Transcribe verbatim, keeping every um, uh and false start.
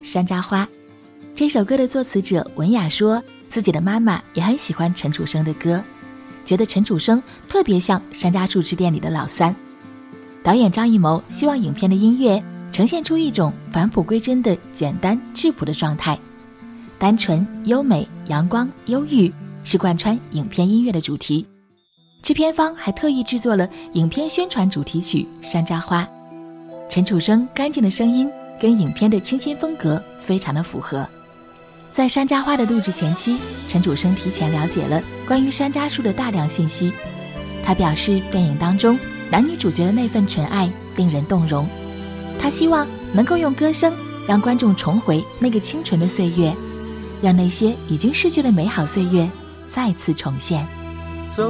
山楂花。这首歌的作词者文雅说，自己的妈妈也很喜欢陈楚生的歌，觉得陈楚生特别像《山楂树之恋》里的老三。导演张艺谋希望影片的音乐呈现出一种返璞归真的简单质朴的状态，单纯、优美、阳光、忧郁是贯穿影片音乐的主题。制片方还特意制作了影片宣传主题曲《山楂花》，陈楚生干净的声音跟影片的清新风格非常的符合。在《山楂花》的录制前期，陈楚生提前了解了关于山楂树的大量信息。他表示，电影当中男女主角的那份纯爱令人动容，他希望能够用歌声让观众重回那个清纯的岁月，让那些已经逝去的美好岁月再次重现。